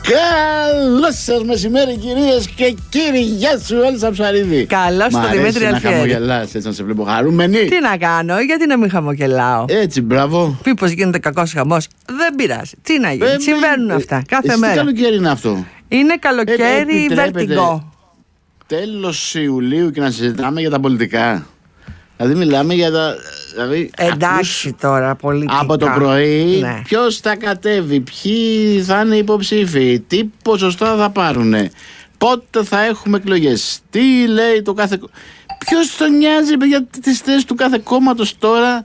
Καλό σας μεσημέρι, κυρίες και κύριοι. Γεια σου, Έλσα Ψαρίδη. Καλώς το Δημήτρη Αλφιέρη. Να χαμογελάς, έτσι να σε βλέπω χαρούμενη. Τι να κάνω, γιατί να μην χαμογελάω. Έτσι, μπράβο. Μήπως γίνεται κακός χαμός. Δεν πειράζει. Τι να γίνει, συμβαίνουν αυτά κάθε μέρα. Τι καλοκαίρι είναι αυτό? Είναι καλοκαίρι βερτιγκό. Τέλος Ιουλίου και να συζητάμε για τα πολιτικά. Δηλαδή μιλάμε για τα... Δηλαδή, εντάξει τώρα, πολιτικά. Από το πρωί, ναι. Ποιος θα κατέβει, ποιοι θα είναι υποψήφοι, τι ποσοστά θα πάρουνε, πότε θα έχουμε εκλογές, τι λέει το κάθε... Ποιος τον νοιάζει για τις θέσεις του κάθε κόμματος τώρα?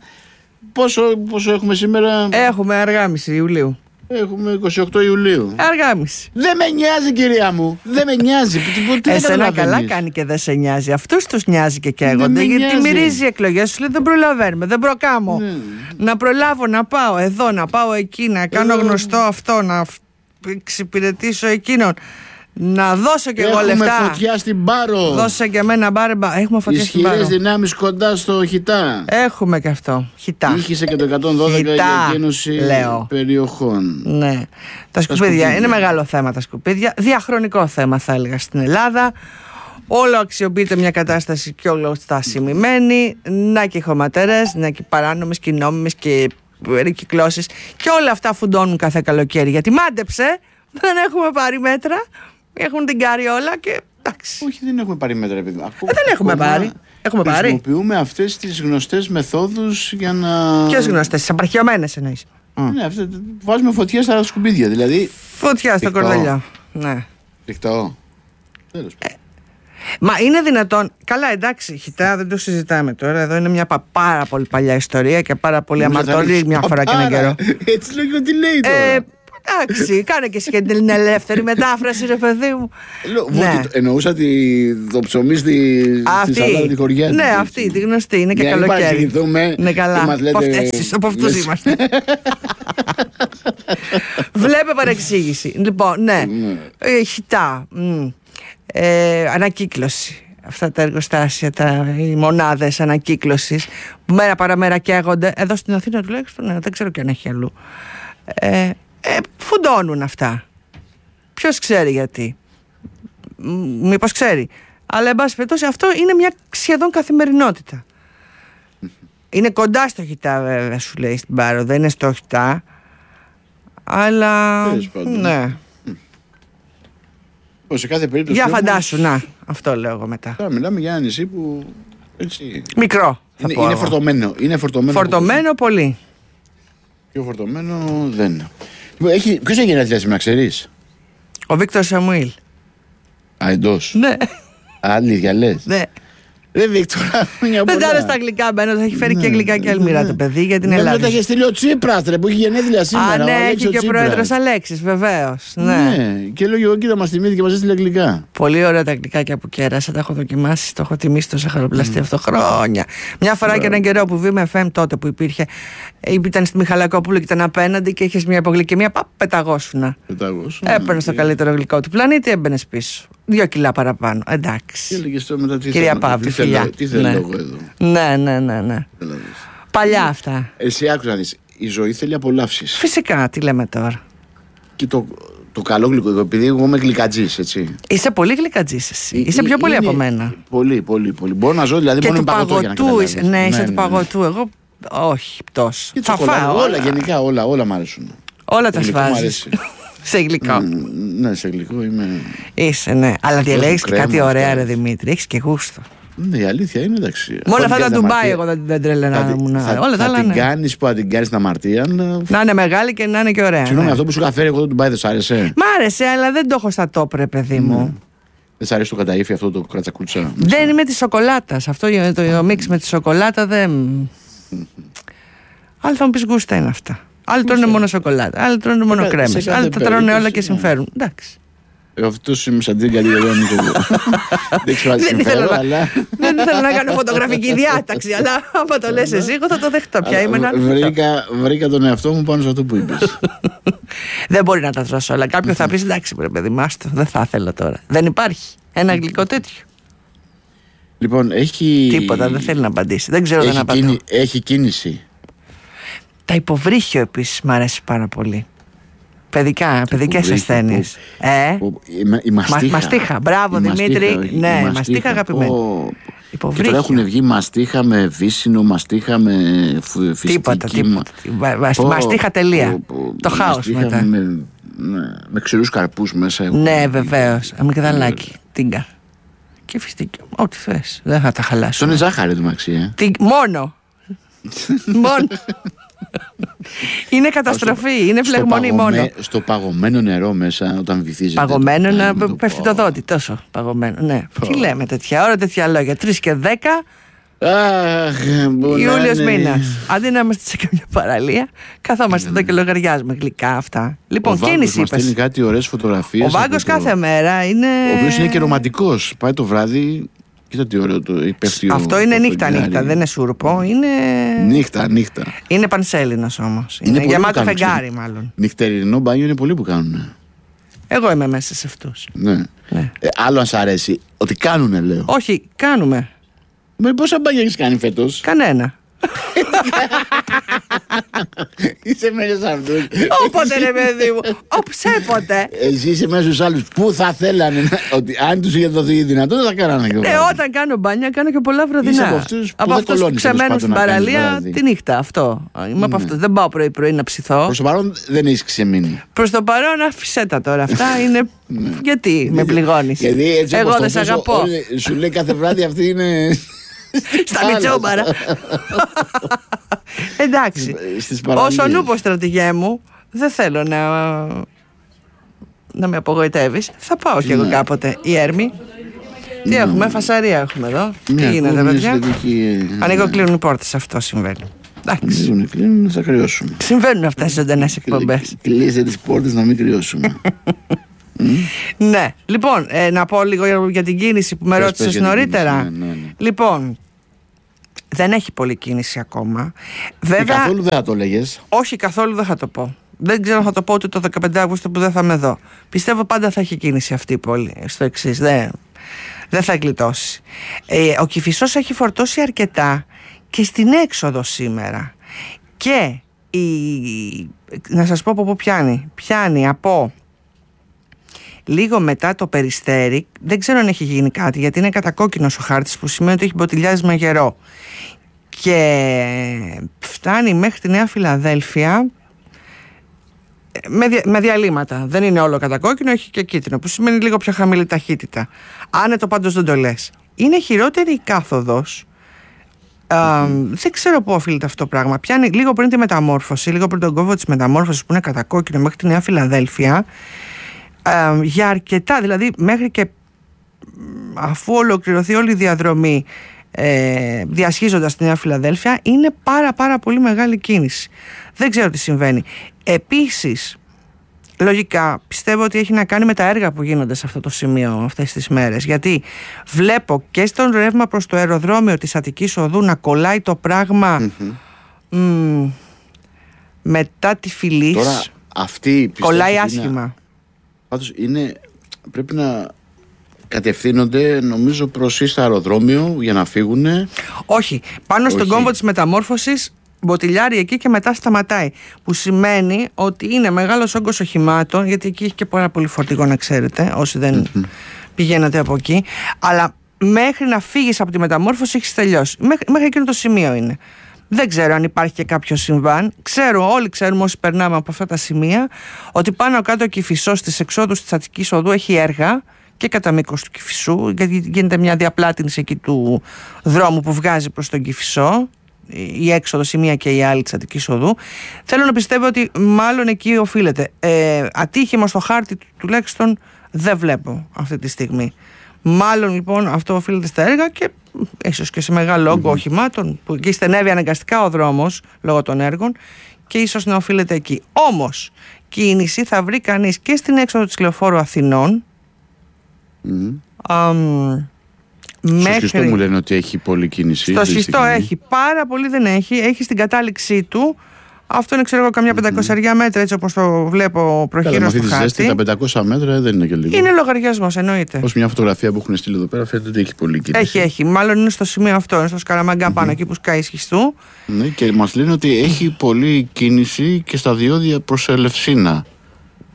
Πόσο έχουμε σήμερα? Έχουμε αργά μισή Ιουλίου. Έχουμε 28 Ιουλίου. Αργάμιση. Δεν με νοιάζει, κυρία μου. Δεν με νοιάζει. Εσένα καλά κάνει και δεν σε νοιάζει. Αυτούς τους νοιάζει και καίγονται. Γιατί μυρίζει εκλογές. Σου λέει δεν προλαβαίνουμε. Δεν προκάμω. Να προλάβω να πάω εδώ, να πάω εκεί, να κάνω γνωστό αυτό, να εξυπηρετήσω εκείνον. Να δώσω και εγώ λεφτά. Έχουμε φωτιά στην Πάρο. Δώσε και εμένα μπάρμπα. Έχουμε φωτιά στην Πάρο. Ισχυρές δυνάμεις κοντά στο Χιτά. Έχουμε και αυτό. Χιτά. Ήχησε και το 112 για εκένωση περιοχών. Ναι. Τα σκουπίδια. Είναι μεγάλο θέμα τα σκουπίδια. Διαχρονικό θέμα θα έλεγα στην Ελλάδα. Όλο αξιοποιείται μια κατάσταση και όλο στασιμημένη. Να και χωματερές, να και παράνομες και νόμιμες και ρεκυκλώσεις. Και όλα αυτά φουντώνουν κάθε καλοκαίρι. Γιατί μάντεψε, δεν έχουμε πάρει μέτρα. Έχουν την καριόλα και εντάξει. Όχι, δεν έχουμε πάρει μέτρα, παιδί. Δεν έχουμε πάρει. Έχουμε πάρει. Χρησιμοποιούμε αυτές τις γνωστές μεθόδους για να. Ποιες γνωστές, τις απαρχαιωμένες εννοείς? Ναι, βάζουμε φωτιά στα σκουπίδια, δηλαδή. Φωτιά στα κορδελιά. Ναι. Ρηχτό. Τέλος πάντων. Μα είναι δυνατόν? Καλά, εντάξει, Χιτά, δεν το συζητάμε τώρα. Εδώ είναι μια πάρα πολύ παλιά ιστορία και πάρα πολύ αμαρτωλή μια φορά και έναν καιρό. Έτσι λέγω, τι λέει τώρα. Εντάξει, κάνε και εσύ και την ελεύθερη μετάφραση, ρε παιδί μου. Ναι. Εννοούσα το ψωμί στη σαλάτα τη χωριά. Ναι, αυτή τη γνωστή, είναι και καλοκαίρι. Ναι, καλά. Από αυτούς είμαστε. Βλέπε παρεξήγηση. Λοιπόν, ναι. Χιτά. Ανακύκλωση. Αυτά τα εργοστάσια, οι μονάδες ανακύκλωσης που μέρα παραμέρα καίγονται. Εδώ στην Αθήνα τουλάχιστον, δεν ξέρω και αν έχει αλλού. Φουντώνουν αυτά. Ποιος ξέρει γιατί? Μήπως ξέρει? Αλλά εν πάση περιπτώσει αυτό είναι μια σχεδόν καθημερινότητα. Είναι κοντά στο Χιτά βέβαια, σου λέει στην Πάρο. Δεν είναι στο Χιτά, αλλά ναι. Σε κάθε περίπτωση. Για φαντάσου, να, αυτό λέω εγώ μετά. Τώρα μιλάμε για ένα νησί που έτσι, μικρό. Είναι φορτωμένο. Φορτωμένο πολύ. Πιο φορτωμένο δεν είναι. Ποιος έχει γενέθλια σήμερα, ξέρεις? Ο Βίκτορ Σαμουήλ. Α, εντός. Ναι. Αλήθεια λες? Ναι. Ρε Βίκτορα, μια δεν τα άρεσε στα αγγλικά, μπαίνω, θα έχει φέρει και αγγλικά και Αλμύρα το παιδί για την Ελλάδα. Δεν τα είχε στείλει ο Τσίπρας, που έχει γενέθλια σήμερα. Α, ναι, έχει και ο πρόεδρος Αλέξης, βεβαίως. Ναι. Και λέω εγώ, κοίτα, μας θυμήθηκε και μας έστειλε αγγλικά. Πολύ ωραία τα αγγλικάκια που κέρασα, τα έχω δοκιμάσει, το έχω τιμήσει το σαχαροπλαστή αυτό χρόνια. Μια φορά και έναν καιρό που βήμε FM τότε που υπήρχε, ήταν στη Μιχαλακόπουλου και ήταν απέναντι και είχε μια υπογλυκαιμία, πεταγόσουνα. Έπαιρνε το καλύτερο γλυκό του πλανήτη, έμπαινε πίσω. 2 κιλά παραπάνω. Εντάξει. Κυρία Παύλη, φιλιά. Τι θέλω εγώ εδώ. Ναι. Παλιά αυτά. Εσύ άκουσα να δεις. Η ζωή θέλει απολαύσεις. Φυσικά, τι λέμε τώρα. Και το καλό γλυκό, επειδή εγώ είμαι γλυκατζής, έτσι. Είσαι πολύ γλυκατζής εσύ. Είσαι πιο πολύ από μένα. Πολύ. Μπορώ να ζω, δηλαδή μόνο με παγωτό για να καταλάβεις. Ναι, είσαι του παγωτού. Εγώ όχι τόσο. Θα φάω. Όλα γενικά, όλα μ' αρέσουν. Όλα τα σβάζεις. Σε γλυκό. Ναι, σε γλυκό είμαι. Είσαι, ναι. Αλλά διαλέγεις και κάτι ωραία, ρε Δημήτρη. Έχεις και γούστο. Ναι, η αλήθεια είναι, εντάξει. Μόνο αυτά τα Ντουμπάι εγώ δεν τρελαίναμουν. Όλα τα άλλα. Θα την κάνεις που θα την κάνεις την αμαρτία. Να είναι μεγάλη και να είναι και ωραία. Συγγνώμη, αυτό που σου είχα φέρει εγώ το Ντουμπάι δεν σ' άρεσε? Μ' άρεσε, αλλά δεν το έχω στα τόπ, ρε παιδί μου. Δεν σ' αρέσει το καταήφι αυτό το κρατσακούτσα? Δεν είμαι τη σοκολάτα. Αυτό το μίξ με τη σοκολάτα δεν. Άλλοι θα μου πει γούστα είναι αυτά. Άλλοι τρώνε μόνο σοκολάτα. Άλλοι τρώνε μόνο κρέμες. Άλλοι τα τρώνε όλα και συμφέρουν. Εντάξει. Αυτός είμαι σαν την κατηγορία μου. Δεν ξέρω αν συμφέρω, αλλά. Δεν θέλω να κάνω φωτογραφική διάταξη, αλλά άμα το λες εσύ, εγώ θα το δεχτώ πια. Βρήκα τον εαυτό μου πάνω σε αυτό που είπες. Δεν μπορεί να τα τρώσω όλα. Κάποιο θα πει εντάξει, παιδί μου, δεν θα ήθελα τώρα. Δεν υπάρχει ένα γλυκό τέτοιο. Λοιπόν, έχει. Τίποτα, δεν θέλει να απαντήσει. Δεν ξέρω, δεν απαντώ. Έχει κίνηση. Τα υποβρύχιο επίσης μ' αρέσει πάρα πολύ. Παιδικές ασθένειες. Η μαστίχα. Μπράβο, Δημήτρη. Ναι, η μαστίχα αγαπημένη. Και τώρα έχουν βγει μαστίχα με βύσσινο, μαστίχα με φυστική. Τίποτα. Μαστίχα τελεία. Το χάος μετά. Με ξηρούς καρπούς μέσα. Ναι, βεβαίως. Αμυγδαλάκι, τίγκα. Και φυστική. Ό,τι θες. Δεν θα τα χαλάσω. Αυτό είναι ζάχαρη του Μαξί. Μόνο. Είναι καταστροφή, είναι φλεγμονή μόνο. Στο παγωμένο νερό μέσα, όταν βυθίζεται. Παγωμένο να πέφτει το δότη, τόσο παγωμένο. Ναι. Τι λέμε τέτοια ώρα, τέτοια λόγια. 3 και 10. Ιούλιος μήνας. Αντί να είμαστε σε καμιά παραλία, καθόμαστε εδώ και λογαριάζουμε γλυκά αυτά. Λοιπόν, κίνηση είπες. Μας στέλνει κάτι ωραίες φωτογραφίες. Ο Βάγκος κάθε μέρα είναι. Ο οποίος είναι και ρομαντικός. Πάει το βράδυ. Κοίτα τι ωραίο το υπέφτει. Αυτό είναι νύχτα, δεν είναι σούρπο. Είναι. Νύχτα. Είναι πανσέλινος όμως. Είναι γεμάτο φεγγάρι, μάλλον. Νυχτερινό μπάνιο είναι πολλοί που κάνουν. Εγώ είμαι μέσα σε αυτούς. Ναι. Άλλο αν σ' αρέσει. Ότι κάνουνε, λέω. Όχι, κάνουμε. Με πόσα μπάνια έχεις κάνει φέτος? Κανένα. Είσαι μέσα σε αυτούς. Όποτε ρε παιδί μου. Όποτε. Εσύ είσαι μέσα στους άλλους που θα θέλανε ότι αν τους είχε δοθεί η δυνατότητα θα κάνανε και όταν κάνω μπάνια κάνω και πολλά βραδινά. Από αυτούς που ξεμένουν στην παραλία τη νύχτα. Αυτό. Είμαι από αυτούς. Δεν πάω πρωί-πρωί να ψηθώ. Προς το παρόν δεν έχεις ξεμείνει. Προς το παρόν άφησέ τα τώρα. Αυτά είναι. Γιατί με πληγώνεις? Εγώ δεν σε αγαπώ. Σου λέει κάθε βράδυ αυτή είναι. Στα Μητσόμπαρα. Εντάξει. Όσο νούπο στρατηγέ μου, δεν θέλω να με απογοητεύεις. Θα πάω κι εγώ κάποτε. Η Έρμη. Τι έχουμε, φασαρία έχουμε εδώ. Τι γίνεται, παιδιά? Ανοίγω, κλείνουν οι πόρτες, αυτό συμβαίνει. Εντάξει. Κλείνουν, θα κρυώσουμε. Συμβαίνουν αυτές οι ζωντανές εκπομπές. Κλείσε τις πόρτες να μην κρυώσουμε. Ναι, λοιπόν, να πω λίγο για την κίνηση που με ρώτησες νωρίτερα. Ναι. Λοιπόν, δεν έχει πολλή κίνηση ακόμα. Βέβαια, καθόλου δεν θα το λέγες. Όχι, καθόλου δεν θα το πω. Δεν ξέρω αν θα το πω ούτε το 15 Αύγουστο που δεν θα είμαι εδώ. Πιστεύω πάντα θα έχει κίνηση αυτή η πόλη. Στο εξής, δεν θα γλιτώσει. Ο Κηφισός έχει φορτώσει αρκετά και στην έξοδο σήμερα. Και να σας πω από πού πιάνει. Πιάνει από λίγο μετά το Περιστέρι. Δεν ξέρω αν έχει γίνει κάτι, γιατί είναι κατακόκκινος ο χάρτης, που σημαίνει ότι έχει μποτιλιάρισμα γερό. Και φτάνει μέχρι τη Νέα Φιλαδέλφια με διαλύματα. Δεν είναι όλο κατακόκκινο, έχει και κίτρινο, που σημαίνει λίγο πιο χαμηλή ταχύτητα. Άνετο πάντως δεν το λες. Είναι χειρότερη η κάθοδος. Δεν ξέρω πού οφείλεται αυτό το πράγμα. Πιάνει λίγο πριν τη μεταμόρφωση, λίγο πριν τον κόμβο της μεταμόρφωσης, που είναι κατακόκκινο, μέχρι τη Νέα Φιλαδέλφια. Για αρκετά, δηλαδή μέχρι και αφού ολοκληρωθεί όλη η διαδρομή, διασχίζοντας τη Νέα Φιλαδέλφια, είναι πάρα πολύ μεγάλη κίνηση. Δεν ξέρω τι συμβαίνει. Επίσης, λογικά πιστεύω ότι έχει να κάνει με τα έργα που γίνονται σε αυτό το σημείο αυτές τις μέρες, γιατί βλέπω και στον ρεύμα προς το αεροδρόμιο της Αττικής Οδού να κολλάει το πράγμα μετά τη Φυλής. Τώρα αυτή κολλάει άσχημα. Πάντως πρέπει να κατευθύνονται, νομίζω, προς ή στο αεροδρόμιο για να φύγουνε. Όχι, πάνω στον κόμβο της μεταμόρφωσης μποτιλιάρει εκεί και μετά σταματάει. Που σημαίνει ότι είναι μεγάλος όγκος οχημάτων, γιατί εκεί έχει και πάρα πολύ φορτηγό, να ξέρετε, όσοι δεν πηγαίνατε από εκεί. Αλλά μέχρι να φύγεις από τη μεταμόρφωση έχεις τελειώσει. Μέχρι εκείνο το σημείο είναι. Δεν ξέρω αν υπάρχει και κάποιο συμβάν. Όλοι ξέρουμε όσοι περνάμε από αυτά τα σημεία, ότι πάνω κάτω ο Κηφισός στις εξόδους της Αττικής Οδού έχει έργα και κατά μήκος του Κηφισού, γιατί γίνεται μια διαπλάτηνση εκεί του δρόμου που βγάζει προς τον Κηφισό, η έξοδος η μία και η άλλη της Αττικής Οδού. Θέλω να πιστεύω ότι μάλλον εκεί οφείλεται. Ατύχημα στο χάρτη τουλάχιστον δεν βλέπω αυτή τη στιγμή. Μάλλον λοιπόν αυτό οφείλεται στα έργα και ίσως και σε μεγάλο όγκο οχημάτων, που εκεί στενεύει αναγκαστικά ο δρόμος λόγω των έργων, και ίσως να οφείλεται εκεί. Όμως κίνηση θα βρει κανείς και στην έξοδο της Λεωφόρου Αθηνών. Στο Σχιστό μου λένε ότι έχει πολλή κίνηση. Στο Σχιστό έχει, πάρα πολύ δεν έχει. Έχει στην κατάληξή του. Αυτό είναι, ξέρω εγώ, καμιά 500 μέτρα, έτσι όπως το βλέπω προχείρω στο χάρτη. Τα 500 μέτρα δεν είναι και λίγο. Είναι λογαριασμός, εννοείται. Ως μια φωτογραφία που έχουν στείλει εδώ πέρα, φαίνεται ότι έχει πολλή κίνηση. Έχει. Μάλλον είναι στο σημείο αυτό, είναι στο Σκαραμαγκά πάνω, εκεί που σκάει Σχιστού. Ναι, και μας λένε ότι έχει πολλή κίνηση και στα διόδια προς Ελευσίνα.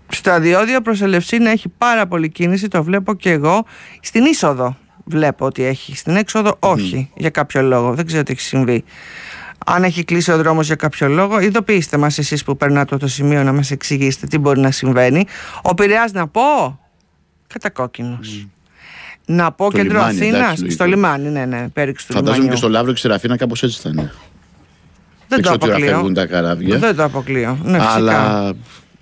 Στα διόδια προς Ελευσίνα έχει πάρα πολύ κίνηση, το βλέπω και εγώ. Στην είσοδο βλέπω ότι έχει, στην έξοδο όχι, για κάποιο λόγο. Δεν ξέρω τι έχει συμβεί. Αν έχει κλείσει ο δρόμος για κάποιο λόγο, ειδοποιήστε μας εσείς που περνάτε το σημείο να μας εξηγήσετε τι μπορεί να συμβαίνει. Ο Πειραιάς να πω, κατακόκκινος. Να πω κέντρο Αθήνας, στο λιμάνι, ναι, πέριξη του λιμάνιου. Φαντάζομαι και στο Λαύριο και στη Σεραφίνα κάπως έτσι θα είναι. Δεν το αποκλείω. Τα καράβια. Δεν το αποκλείω. Ναι, αλλά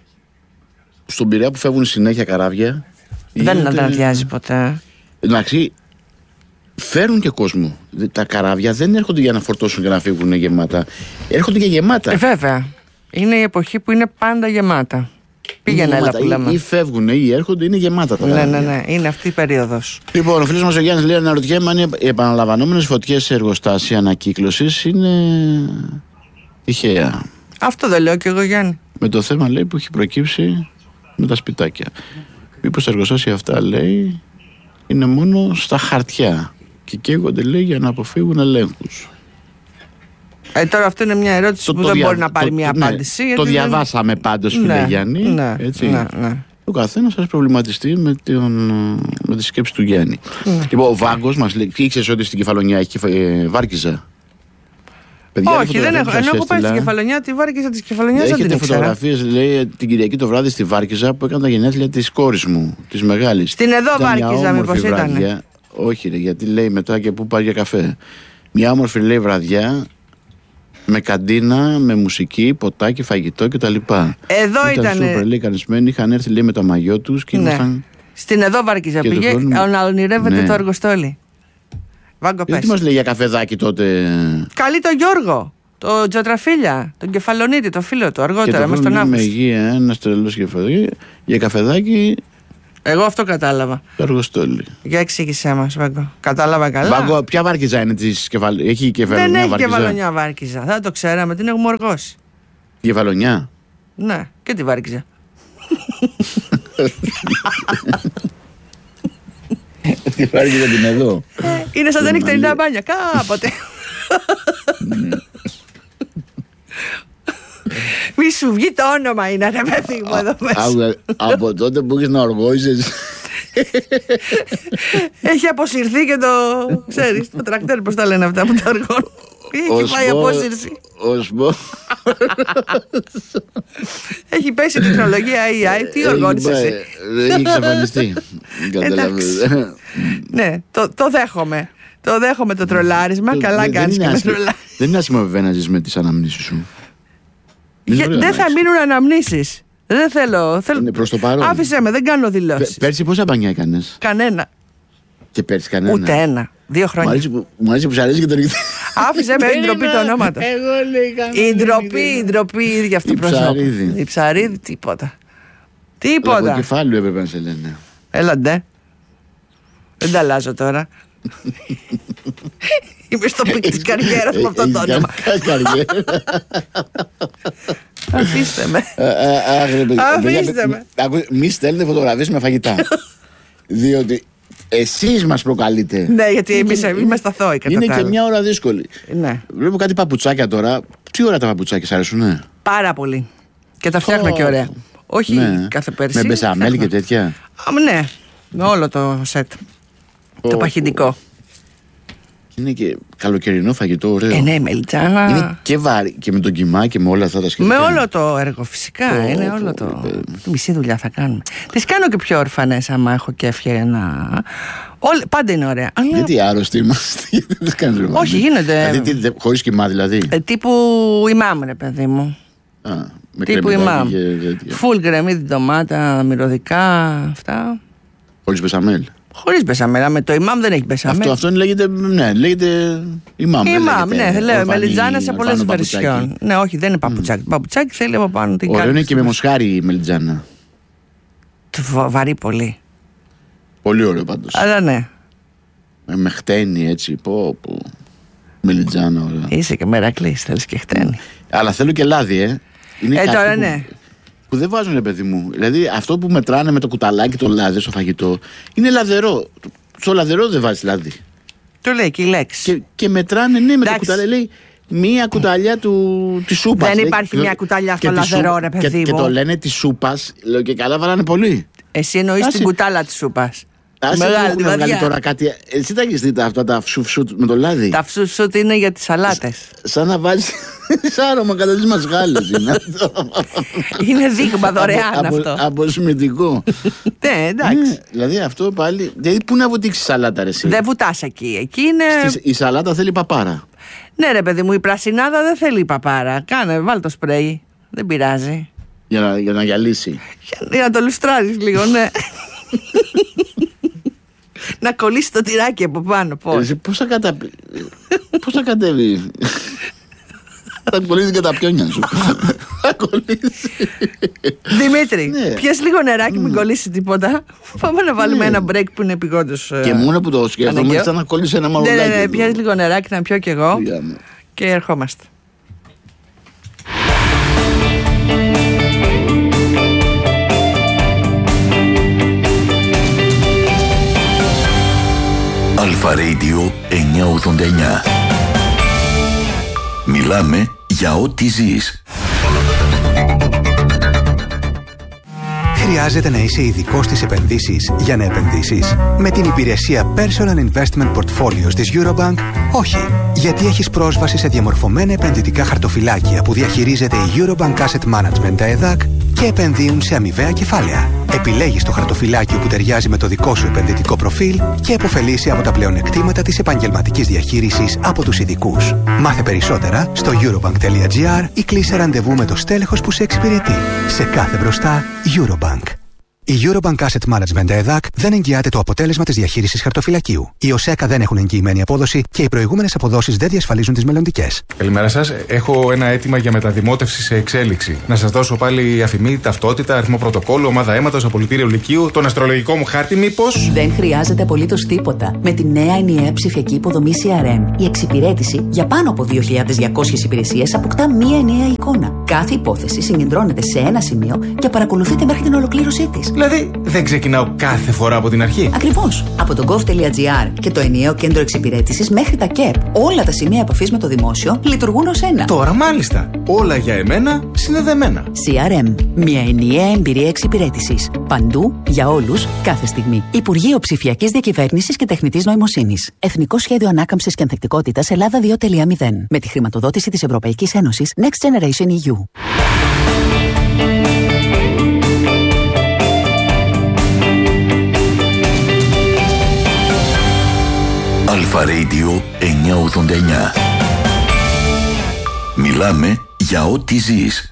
στον Πειραιά που φεύγουν συνέχεια καράβια. Δεν αδειάζει ποτέ. Εντάξει, φέρουν και κόσμο. Τα καράβια δεν έρχονται για να φορτώσουν και να φύγουν γεμάτα. Έρχονται και γεμάτα. Βέβαια. Είναι η εποχή που είναι πάντα γεμάτα. Πήγαινε έλα που λέμε. Ή φεύγουν ή έρχονται, είναι γεμάτα τα καράβια. Ναι. Είναι αυτή η περίοδος. Λοιπόν, ο φίλος μας ο Γιάννης λέει: αναρωτιέμαι αν οι επαναλαμβανόμενες φωτιές σε εργοστάσια ανακύκλωσης είναι τυχαία. Αυτό δεν λέω κι εγώ, Γιάννη. Με το θέμα, λέει, που έχει προκύψει με τα σπιτάκια. Μήπως τα εργοστάσια αυτά, λέει, είναι μόνο στα χαρτιά και καίγονται, λέει, για να αποφύγουν ελέγχους. Τώρα αυτό είναι μια ερώτηση που δεν μπορεί να πάρει μια απάντηση. Το διαβάσαμε πάντως, φίλε Γιάννη. Ναι. Ο καθένας σας προβληματιστεί με τη σκέψη του Γιάννη. Λοιπόν, ο Βάγκος μας λέει: ήξερες ότι στην Κεφαλονιά έχει βάρκιζα? Όχι, δεν έχω. Ενώ έχω πάει στην Κεφαλονιά, τη Βάρκιζα της Κεφαλονιάς δεν την ήξερα. Έχετε φωτογραφίες, λέει, την Κυριακή το βράδυ στη Βάρκιζα που έκανε τα γενέθλια της κόρης μου, της μεγάλης. Στην εδώ Βάρκιζα, μήπως ήταν? Όχι, ρε, γιατί λέει μετά και πού πάει για καφέ. Μια όμορφη, λέει, βραδιά με καντίνα, με μουσική, ποτάκι, φαγητό κτλ. Εδώ ήταν. Σούπερ, λέει, κανισμένοι, είχαν έρθει, λέει, με τα μαγιό τους και ήμασταν. Στην εδώ Βάρκιζα πήγε να ονειρεύεται το αργοστόλι. Βάγκο, πες. Τι μας λέει για καφεδάκι τότε? Καλεί τον Γιώργο, τον Τζατραφίλια, τον Κεφαλονίτη, το φίλο του, αργότερα μες τον Αύγουστο. Με υγεία, ένας τρελός κεφαλονίτη, για καφεδάκι. Εγώ αυτό κατάλαβα. Το αργοστόλι. Για εξήγησέ μας, Βάγκο. Κατάλαβα καλά. Βάγκο, ποια Βάρκιζα είναι της Κεφαλονιά? Έχει Κεφαλονιά? Δεν έχει Κεφαλονιά Βάρκιζα. Δεν το ξέραμε, την έχουμε οργώσει. Κεφαλονιά? Ναι, και τη Βάρκιζα. Τη Βάρκιζα την εδώ. Είναι σαν τα νυχτερινά μπάνια, κάποτε. Μη σου βγει το όνομα, είναι ρε παιδί μου εδώ μέσα. Από τότε που έχεις να οργώσεις. Έχει αποσυρθεί και το, ξέρεις, το τρακτέρ, πώς τα λένε αυτά που τα οργώνουν. Έχει πάει απόσυρση. Έχει πέσει η τεχνολογία AI. Τι οργώνεις εσύ? Έχει εξαφανιστεί. Ναι, το δέχομαι. Το δέχομαι το τρολάρισμα. Καλά κάνεις και με τρολάρισμα. Δεν είναι άσχημα βέβαια να ζεις με τις αναμνήσεις σου. Δεν θα μείνουν αναμνήσεις. Δεν θέλω. Προς το παρόν. Άφησέ με, δεν κάνω δηλώσεις. Πέρσι πόσα μπανιά έκανες? Κανένα. Και πέρσι κανένα? Ούτε ένα. 2 χρόνια. Μου αρέσει που σου αρέσει και το ρίχνει. Άφησε με την ντροπή το ονόματα. Η ντροπή η ίδια αυτή προσώπου. Η Ψαρίδη, τίποτα. Από κεφάλου έπρεπε να σε λένε. Έλα ντε. Δεν τα αλλάζω τώρα. Είμαι στο πικ της καριέρας με αυτό το όνομα. Αφήστε με. Αφήστε με. Μη στέλνετε φωτογραφίες με φαγητά. Διότι εσείς μας προκαλείτε. Ναι, γιατί εμείς είμαστε αθώοι κατά τα άλλα. Είναι και μια ώρα δύσκολη. Ναι. Βλέπω κάτι παπουτσάκια τώρα. Τι ώρα τα παπουτσάκια σας αρέσουνε? Πάρα πολύ. Και τα φτιάχνω και ωραία. Όχι κάθε πέρσι. Με μπεσαμέλ και τέτοια. Ναι, με όλο το σετ. Το παχυντικό. Είναι και καλοκαιρινό φαγητό, ωραίο. Ναι, μελιτζάνα. Είναι και βάρη και με τον κιμά και με όλα αυτά τα σχετικά. Με όλο το έργο, φυσικά. Είναι όλο το. Μισή δουλειά θα κάνουμε. Τις κάνω και πιο ορφανές, άμα έχω και ευκαιρία. Πάντα είναι ωραία. Γιατί άρρωστοι είμαστε, γιατί δεν κάνεις ρεβάνι? Όχι, γίνονται. Δηλαδή, χωρίς κιμά, δηλαδή. Τύπου ημάμ, ρε παιδί μου. Τύπου ημάμ. Φουλ γκρεμίδι, ντομάτα, μυρωδικά, αυτά. Χωρίς μπεσαμέλ. Χωρίς μπεσαμέλ, με το ημάμ δεν έχει μπεσαμέλ. Αυτό λέγεται ημάμ. Ημάμ, ναι, λέω. Μελιτζάνα σε πολλές βερσιόν. Ναι, όχι, δεν είναι παπουτσάκι. Παπουτσάκι θέλει από πάνω την κάρτα. Ωραίο είναι και με μοσχάρι η μελιτζάνα. Βαρύ πολύ. Πολύ ωραίο πάντως. Αλλά ναι. Με χτένι έτσι, πω. Μελιτζάνα, ωραία. Είσαι και μερακλής, θέλεις και χτένι. Αλλά θέλω και λάδι, Είναι τώρα ναι. Που δεν βάζουν, παιδί μου. Δηλαδή αυτό που μετράνε με το κουταλάκι το λάδι στο φαγητό είναι λαδερό. Στο λαδερό δεν βάζει λάδι. Το λέει και η λέξη. Και μετράνε, ναι, με το κουταλάκι. Λέει μία κουταλιά τη σούπα. Δεν υπάρχει μια κουταλιά στο λαδερό, ρε παιδί μου. Και το λένε τη σούπα, λέω και καλά, βάλανε πολύ. Εσύ εννοείς την κουτάλα τη σούπα. Μεγάλη βγάλει τώρα κάτι. Εσύ τα έχεις δει αυτά τα φσουφσούτ με το λάδι? Τα φσουφσούτ είναι για τις σαλάτες. Σαν να βάζεις άρωμα κατά τις μασγάλες είναι αυτό. Είναι δείγμα δωρεάν αυτό. Αποσμητικό. Ναι, εντάξει. Δηλαδή αυτό πάλι. Δηλαδή πού να βουτήξεις σαλάτα, ρε εσύ? Δεν βουτάς εκεί. Εκεί είναι. Η σαλάτα θέλει παπάρα. Ναι, ρε παιδί μου, η πρασινάδα δεν θέλει παπάρα. Κάνε, βάλ το σπρέι. Δεν πειράζει. Για να γυαλίσει. Για να το λουστράρεις λίγο, ναι. Να κολλήσει το τυράκι από πάνω. Πώς θα κατέβει? Θα κολλήσει και τα πιόνια σου. Θα κολλήσει. Δημήτρη, πιες λίγο νεράκι, μην κολλήσει τίποτα. Πάμε να βάλουμε ένα break που είναι επειγόντως. Και μόνο που το σκέφτομαι, σαν να κολλήσει ένα μαρουλάκι. Ναι, πιες λίγο νεράκι να πιω κι εγώ. Και ερχόμαστε. Αλφα Radio 989. Μιλάμε για ό,τι ζεις. Χρειάζεται να είσαι ειδικός στις επενδύσεις για να επενδύσεις? Με την υπηρεσία Personal Investment Portfolios της Eurobank, όχι. Γιατί έχεις πρόσβαση σε διαμορφωμένα επενδυτικά χαρτοφυλάκια που διαχειρίζεται η Eurobank Asset Management, τα ΕΔΑΚ, και επενδύουν σε αμοιβαία κεφάλαια. Επιλέγεις το χαρτοφυλάκιο που ταιριάζει με το δικό σου επενδυτικό προφίλ και επωφελείσαι από τα πλεονεκτήματα της επαγγελματικής διαχείρισης από τους ειδικούς. Μάθε περισσότερα στο eurobank.gr ή κλείσε ραντεβού με το στέλεχος που σε εξυπηρετεί. Σε κάθε μπροστά, Eurobank. Η Eurobank Asset Management ΕΔΑΚ δεν εγγυάται το αποτέλεσμα της διαχείρισης χαρτοφυλακίου. Οι ΟΣΕΚΑ δεν έχουν εγγυημένη απόδοση και οι προηγούμενες αποδόσεις δεν διασφαλίζουν τις μελλοντικές. Καλημέρα σας. Έχω ένα αίτημα για μεταδημότευση σε εξέλιξη. Να σας δώσω πάλι αφημί, ταυτότητα, αριθμό πρωτοκόλλου, ομάδα αίματος, απολυτήριο λυκείου, τον αστρολογικό μου χάρτη, μήπως? Δεν χρειάζεται απολύτως τίποτα. Με τη νέα ενιαία ψηφιακή υποδομή CRM, η εξυπηρέτηση για πάνω από 2.200 υπηρεσίες αποκτά μία ενιαία εικόνα. Κάθε υπόθεση συγκεντρώνεται σε ένα σημείο και παρακολουθείται μέχρι την ολοκλήρωσή της. Δηλαδή, δεν ξεκινάω κάθε φορά από την αρχή. Ακριβώς. Από το gov.gr και το ενιαίο κέντρο εξυπηρέτησης μέχρι τα ΚΕΠ, όλα τα σημεία επαφής με το δημόσιο λειτουργούν ως ένα. Τώρα μάλιστα. Όλα για εμένα συνδεδεμένα. CRM. Μια ενιαία εμπειρία εξυπηρέτησης. Παντού, για όλους, κάθε στιγμή. Υπουργείο Ψηφιακής Διακυβέρνησης και Τεχνητής Νοημοσύνης. Εθνικό Σχέδιο Ανάκαμψης και Ανθεκτικότητας Ελλάδα 2.0. Με τη χρηματοδότηση της Ευρωπαϊκής Ένωσης Next Generation EU. Αλφα Radio 989. Μιλάμε για ό,τι ζεις.